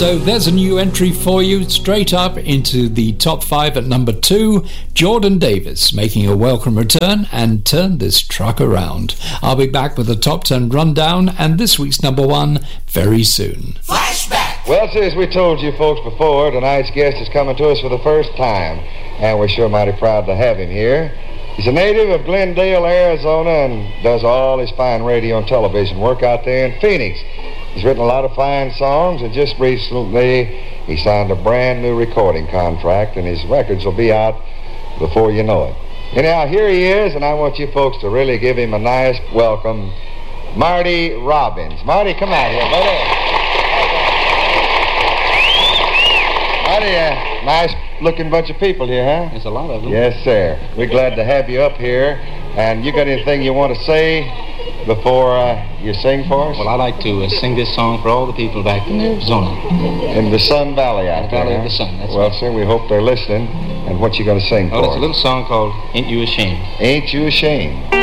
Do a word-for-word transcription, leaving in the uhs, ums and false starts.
So there's a new entry for you, straight up into the top five at number two. Jordan Davis making a welcome return and Turn This Truck Around. I'll be back with a top ten rundown and this week's number one very soon. Flashback! Well, see, as we told you folks before, tonight's guest is coming to us for the first time, and we're sure mighty proud to have him here. He's a native of Glendale, Arizona, and does all his fine radio and television work out there in Phoenix. He's written a lot of fine songs, and just recently he signed a brand new recording contract, and his records will be out before you know it. Anyhow, here he is, and I want you folks to really give him a nice welcome. Marty Robbins. Marty, come out here, buddy. Marty, uh, nice-looking bunch of people here, huh? There's a lot of them. Yes, sir. We're glad to have you up here. And you got anything you want to say before uh, you sing for us? Well, I'd like to uh, sing this song for all the people back in Arizona. In the Sun Valley out the there. Valley huh? of the Sun, that's Well, right. sir, we hope they're listening. And what you going to sing Well, for it's us? a little song called Ain't You Ashamed. Ain't You Ashamed?